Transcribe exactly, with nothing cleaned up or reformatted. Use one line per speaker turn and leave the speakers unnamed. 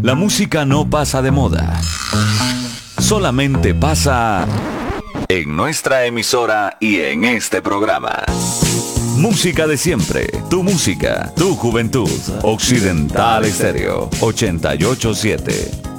La música no pasa de moda. Solamente pasa en nuestra emisora y en este programa. Música de siempre, tu música, tu juventud. Occidental Estéreo ochenta y ocho punto siete.